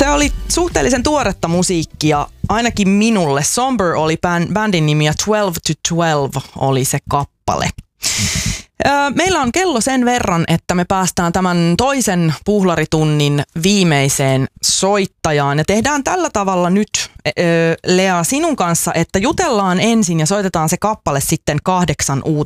Se oli suhteellisen tuoretta musiikkia, ainakin minulle. Somber oli bändin nimi ja 12 to 12 oli se kappale. Meillä on kello sen verran, että me päästään tämän toisen puhlaritunnin viimeiseen soittajaan. Ja tehdään tällä tavalla nyt, Lea, sinun kanssa, että jutellaan ensin ja soitetaan se kappale sitten 8